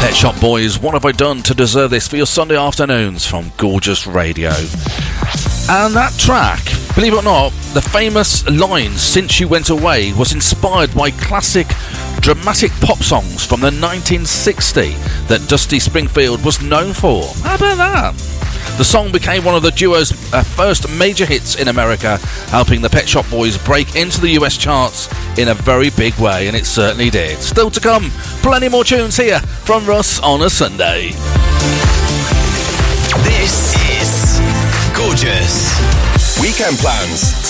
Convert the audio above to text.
Pet Shop Boys, what have I done to deserve this for your Sunday afternoons from Gorgeous Radio? And that track, believe it or not, the famous line "Since You Went Away" was inspired by classic dramatic pop songs from the 1960 that Dusty Springfield was known for. How about that? The song became one of the duo's first major hits in America, helping the Pet Shop Boys break into the US charts in a very big way, and it certainly did. Still to come, plenty more tunes here from Russ on a Sunday. This is Gorgeous. Weekend plans.